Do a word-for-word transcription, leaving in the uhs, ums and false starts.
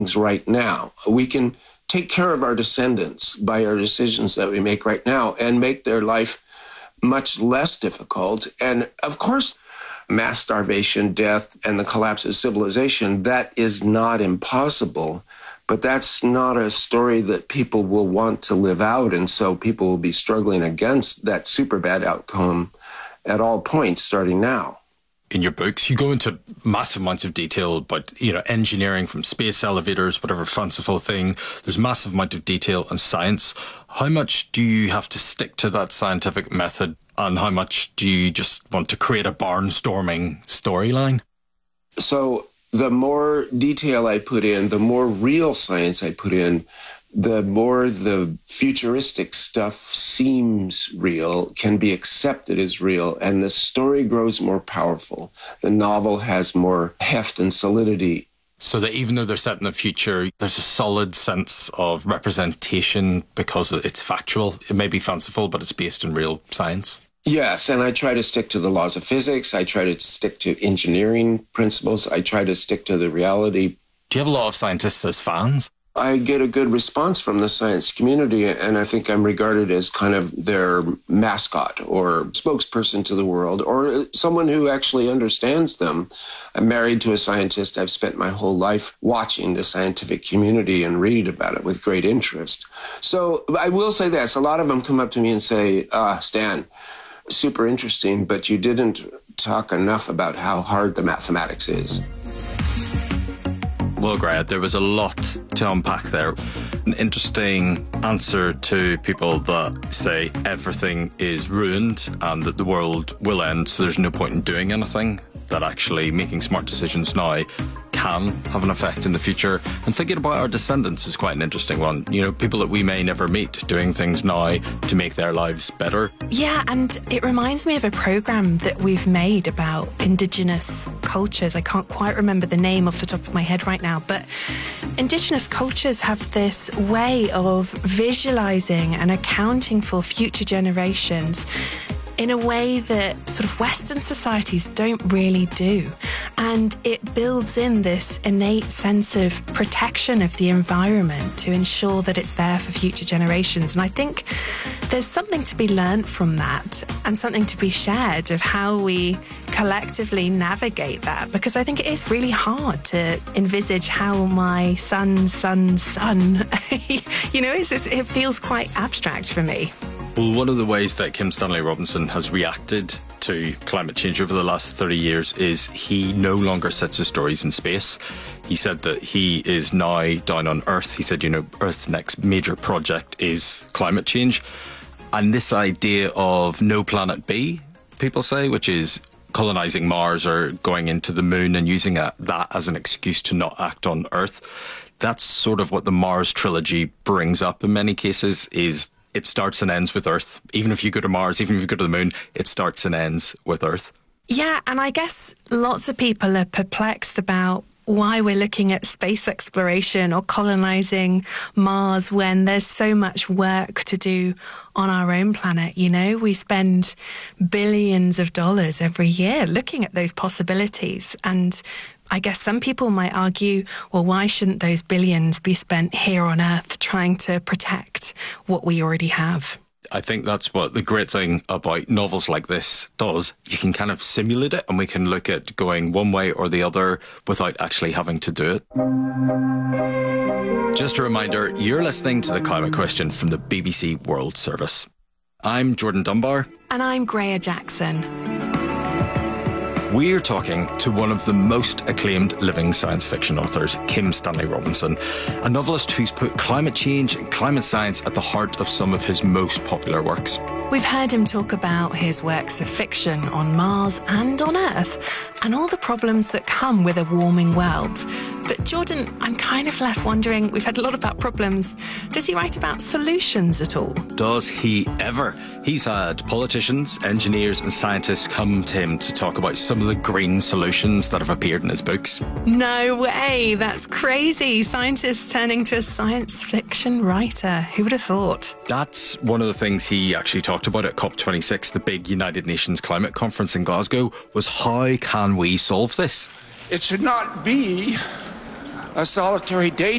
right now. We can take care of our descendants by our decisions that we make right now and make their life much less difficult. And of course, mass starvation, death, and the collapse of civilization, that is not impossible. But that's not a story that people will want to live out. And so people will be struggling against that super bad outcome at all points starting now. In your books, you go into massive amounts of detail about, you know, engineering from space elevators, whatever fanciful thing. There's massive amount of detail on science. How much do you have to stick to that scientific method, and how much do you just want to create a barnstorming storyline? So the more detail I put in, the more real science I put in, the more the futuristic stuff seems real, can be accepted as real, and the story grows more powerful. The novel has more heft and solidity. So that even though they're set in the future, there's a solid sense of representation because it's factual. It may be fanciful, but it's based in real science. Yes, and I try to stick to the laws of physics. I try to stick to engineering principles. I try to stick to the reality. Do you have a lot of scientists as fans? I get a good response from the science community, and I think I'm regarded as kind of their mascot or spokesperson to the world, or someone who actually understands them. I'm married to a scientist. I've spent my whole life watching the scientific community and read about it with great interest. So I will say this. A lot of them come up to me and say, ah, Stan, super interesting, but you didn't talk enough about how hard the mathematics is. Well, Graham, there was a lot to unpack there. An interesting answer to people that say everything is ruined and that the world will end, so there's no point in doing anything. That actually making smart decisions now can have an effect in the future. And thinking about our descendants is quite an interesting one. You know, people that we may never meet doing things now to make their lives better. Yeah, and it reminds me of a programme that we've made about Indigenous cultures. I can't quite remember the name off the top of my head right now, but Indigenous cultures have this way of visualising and accounting for future generations in a way that sort of Western societies don't really do. And it builds in this innate sense of protection of the environment to ensure that it's there for future generations. And I think there's something to be learned from that and something to be shared of how we collectively navigate that, because I think it is really hard to envisage how my son's son's son, you know, it's, it's, it feels quite abstract for me. Well, one of the ways that Kim Stanley Robinson has reacted to climate change over the last thirty years is he no longer sets his stories in space. He said that he is now down on Earth. He said, you know, Earth's next major project is climate change. And this idea of no planet B, people say, which is colonising Mars or going into the moon and using a, that as an excuse to not act on Earth, that's sort of what the Mars trilogy brings up in many cases, is it starts and ends with Earth. Even if you go to Mars, even if you go to the moon, it starts and ends with Earth. Yeah, and I guess lots of people are perplexed about why we're looking at space exploration or colonising Mars when there's so much work to do on our own planet. You know, we spend billions of dollars every year looking at those possibilities. And I guess some people might argue, well, why shouldn't those billions be spent here on Earth trying to protect what we already have? I think that's what the great thing about novels like this does. You can kind of simulate it, and we can look at going one way or the other without actually having to do it. Just a reminder, you're listening to The Climate Question from the B B C World Service. I'm Jordan Dunbar. And I'm Greya Jackson. We're talking to one of the most acclaimed living science fiction authors, Kim Stanley Robinson, a novelist who's put climate change and climate science at the heart of some of his most popular works. We've heard him talk about his works of fiction on Mars and on Earth, and all the problems that come with a warming world. But Jordan, I'm kind of left wondering, we've had a lot about problems. Does he write about solutions at all? Does he ever? He's had politicians, engineers and scientists come to him to talk about some of the green solutions that have appeared in his books. No way, that's crazy. Scientists turning to a science fiction writer. Who would have thought? That's one of the things he actually talked about at COP twenty-six, the big United Nations climate conference in Glasgow, was how can we solve this? It should not be a solitary day